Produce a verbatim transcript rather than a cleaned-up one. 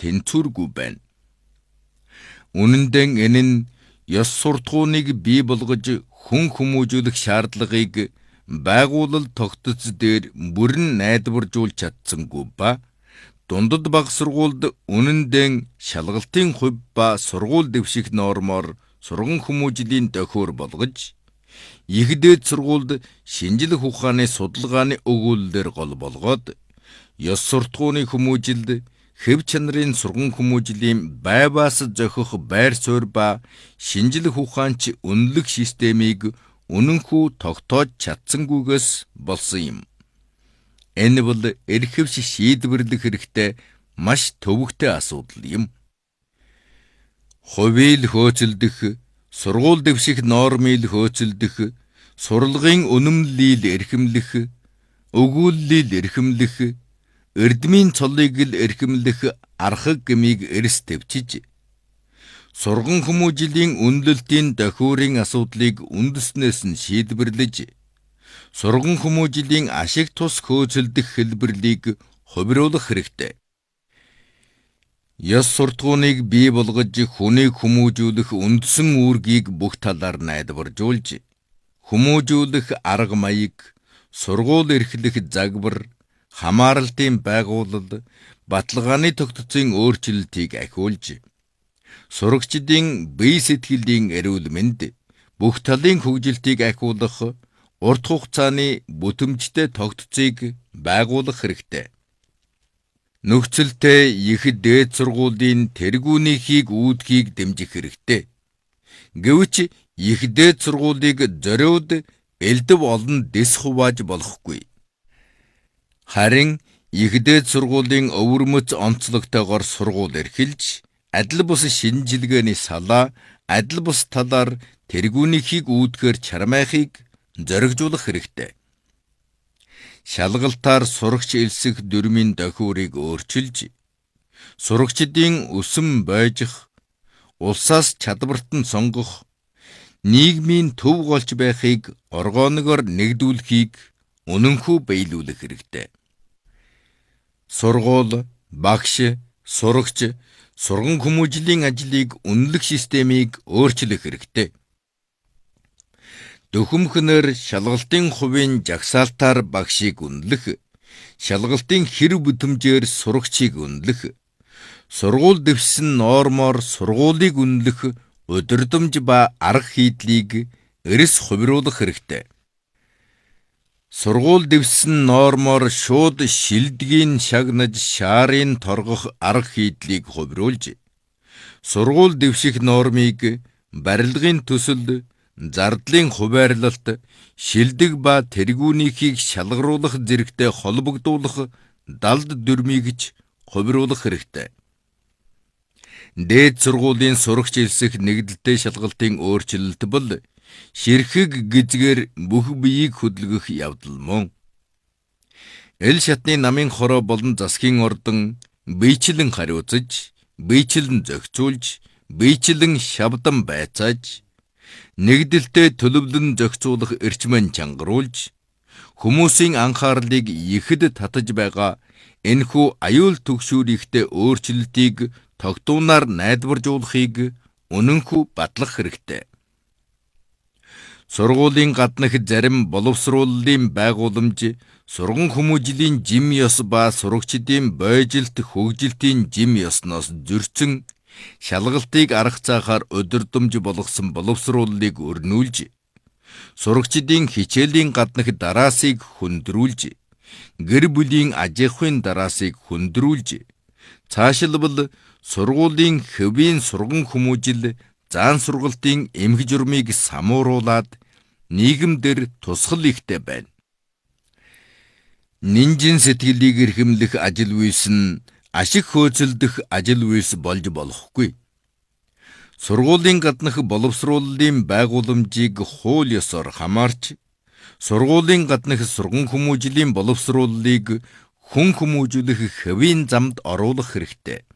тэнцвэргүй байна. Үнэн дээр энэ нь ёс суртахууныг бий болгож хүн хүмүүжүүлэх шаардлагыг байгууллал тогтоц дээр бүрэн найдваржуулж чадсангүй ба дундад бага сургуульд үнэн дээр шалгалтын хувь ба сургууль дэвших нормоор сурган хүмүүжлийн дохиор болгож их дээд сургуульд шинжлэх ухааны судалгааны өгүүлэлээр гол болгоод ёс суртахууны хүмүүжилд хэв чанарын сурган хүмүүжлийн байваас зохих байр суурь ба шинжлэх ухаанч үнэлэх системийг үнэнхүү тогтоож чадсангүйгээс болсон юм. Энэ бол эрхэвч шийдвэрлэх хэрэгтэй маш төвөгтэй асуудал юм. Хувийг хөөцөлдөх, сургууль дэвших нормыг хөөцөлдөх, сурлагын үнэмлэлийг эрхэмлэх, өгүүллийг эрхэмлэх, эрдмийн цолыг л эрхэмлэх архаг гмийг эрс төвчиж, сурган хүмүүжлийн үнэлэлтийн дохиурын асуудлыг үндэснээс нь шийдвэрлэж, сурган хүмүүжлийн ашиг тус хөөцөлдөх хэлбэрлийг хувируулах хэрэгтэй. Ёс суртахууныг бий болгож хүнийг хүмүүжүүлэх үндсэн үүргийг бүх талаар найдваржуулж, хүмүүжүүлэх арга маяг, сургууль эрхлэх загвар, хамааралтын байгууллал, баталгааны тогтцын өөрчлөлтийг ахиулж, сурагчдын бие сэтгэлийн эрүүл мэнд, бүх талын хөгжилтийг ахиулах урт хугацааны бүтэмжтэй тогтцыг байгуулах хэрэгтэй. Нөхцөлтэй их дээд сургуулийн тэргүүнийхийг үүдхийг дэмжих хэрэгтэй. Гэвч их дээд сургуулийг зориуд элдв олон дэс хувааж болохгүй. Харин их дээд сургуулийн өвөрмөц онцлогтойгоор сургууль эрхэлж, адил бус шинжилгээний салаа, адил бус талаар тэргүүнийхийг үүдгээр чармайхыг зоригжуулах хэрэгтэй. Шалгалтаар сурагч элсэх дүрмийн дохиурыг өөрчилж, сурагчдын өсөн бойжих, улсаас чадварт нь сонгох, нийгмийн төв голч байхыг оргооногоор нэгдүүлэхийг үнэнхүү биелүүлэх хэрэгтэй. Сургууль, багш, сурагч, сурган хүмүүжлийн ажлыг үнэлэх системийг өөрчлөх хэрэгтэй. Дөхөмхнөр шалгалтын хувийн жагсаалтаар багшийг үнэлэх, шалгалтын хэрэг бүтэмжээр сурагчийг үнэлэх, сургууль дэвшсэн нормоор сургуулийг үнэлэх удирдамж ба арга хийдлийг эрс хувируулах хэрэгтэй. Сургууль дэвшсэн нормоор шууд шилдгийн шагнаж шаарын торгох арга хийдлийг хувируулж, сургууль дэвших нормыг барилгын төсөл, зардлын хуваарлалт, шилдэг ба тэргүүнийхийг шалгаруулах зэрэгтэй холбогдуулах далд дүрмийгч хувируулах хэрэгтэй. Дээд сургуулийн сурагч элсэх нэгдэлтэй шалгалтын өөрчлөлт бол ширхэг гизгээр бүх биеийг хөдөлгөх явдал мөн. Эл шатны намын хороо болон засгийн ордон биечлэн хариуцаж, биечлэн зохицуулж, биечлэн шавдан байцааж, нэгдэлтэй төлөвлөн зохицуулах эрчмэн чангаруулж, хүмүүсийн анхаарлыг ихэд татаж байгаа энэхүү аюул түгшүүрийхтэй өөрчлөлтийг тогтуунаар найдваржуулахыг үнэнхүү батлах хэрэгтэй. Сургуулийн гаднах зарим боловсруулалтын байгууламж, сурган хүмүүжлийн жим ёс ба сурагчдын бойжилт хөгжилтийн жим ёсноос зөрчсөн шалгалтыг арга цаахаар удирдамж болгосон боловсруулалтыг өрнүүлж, сурагчдын хичээлийн гаднах дараасыг хөндрүүлж, гэр бүлийн аж ахуйн дараасыг хөндрүүлж, цаашлбал сургуулийн хэвийн сурган хүмүүжил, заан сургалтын эмх журмыг самууруулад нийгэмдэр тусгал ихтэй байна. Нинжин сэтгэлийг эрхэмлэх ажил үйлс нь ашиг хөөцөлдөх ажил үйлс болж болохгүй. Сургуулийн гаднах боловсруулалтын байгууламжийг хууль ёсоор хамаарч, сургуулийн гаднах сурган хүмүүжлийн боловсруулалтыг хүн хүмүүжүүлэх хэвийн замд оруулах хэрэгтэй.